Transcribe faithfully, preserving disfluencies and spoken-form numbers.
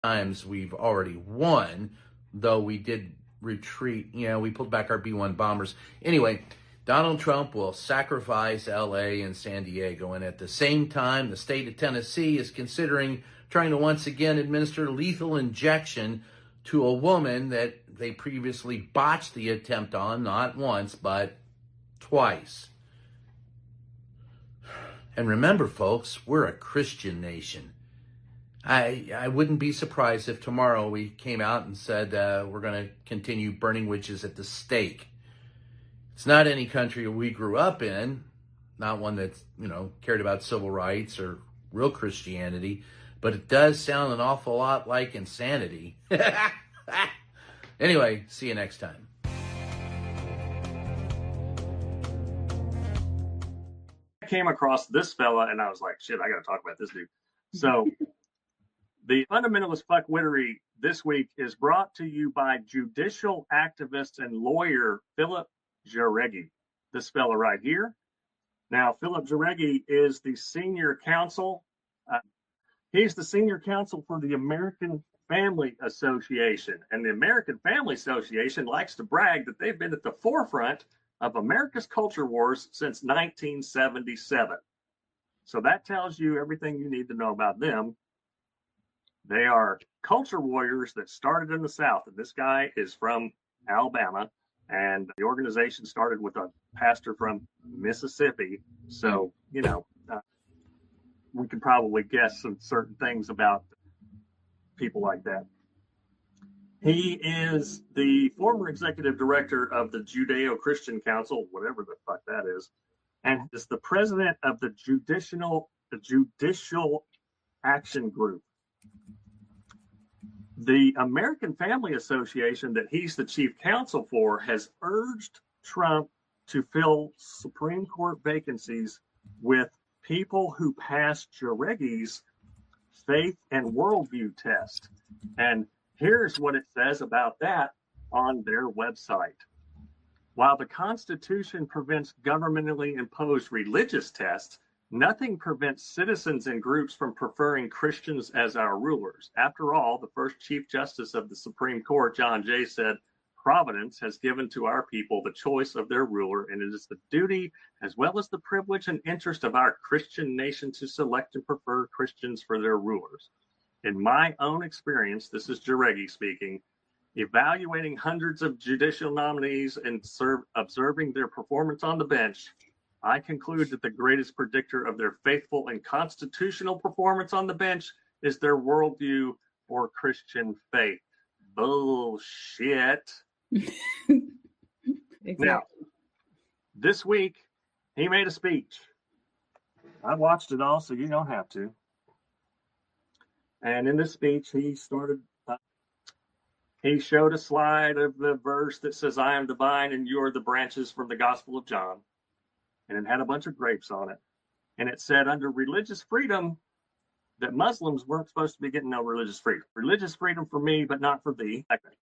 times we've already won, though we did retreat. You know, we pulled back our B one bombers. Anyway, Donald Trump will sacrifice L A and San Diego. And at the same time, the state of Tennessee is considering trying to once again administer lethal injection to a woman that they previously botched the attempt on, not once, but twice. And remember, folks, we're a Christian nation. I I wouldn't be surprised if tomorrow we came out and said uh, we're going to continue burning witches at the stake. It's not any country we grew up in, not one that's, you know, cared about civil rights or real Christianity, but it does sound an awful lot like insanity. Anyway, see you next time. I came across this fella and I was like, shit, I got to talk about this dude. So the Fundamentalist Fuckwittery this week is brought to you by judicial activist and lawyer Philip Jareggi. This fella right here. Now, Philip Jareggi is the senior counsel. Uh, he's the senior counsel for the American Family Association. And the American Family Association likes to brag that they've been at the forefront of America's culture wars since nineteen seventy-seven. So that tells you everything you need to know about them. They are culture warriors that started in the South. And this guy is from Alabama. And the organization started with a pastor from Mississippi. So, you know, uh, we can probably guess some certain things about people like that. He is the former executive director of the Judeo-Christian Council, whatever the fuck that is, and is the president of the Judicial, the Judicial Action Group. The American Family Association that he's the chief counsel for has urged Trump to fill Supreme Court vacancies with people who pass Jareggi's faith and worldview test. And here's what it says about that on their website. While the Constitution prevents governmentally imposed religious tests, nothing prevents citizens and groups from preferring Christians as our rulers. After all, the first Chief Justice of the Supreme Court, John Jay, said, Providence has given to our people the choice of their ruler, and it is the duty as well as the privilege and interest of our Christian nation to select and prefer Christians for their rulers. In my own experience, this is Jareggi speaking, evaluating hundreds of judicial nominees and serve, observing their performance on the bench, I conclude that the greatest predictor of their faithful and constitutional performance on the bench is their worldview or Christian faith. Bullshit. Exactly. Now, this week, he made a speech. I watched it all, so you don't have to. And in this speech, he started, uh, he showed a slide of the verse that says, I am the vine and you are the branches from the Gospel of John. And it had a bunch of grapes on it. And it said under religious freedom that Muslims weren't supposed to be getting no religious freedom. Religious freedom for me, but not for thee.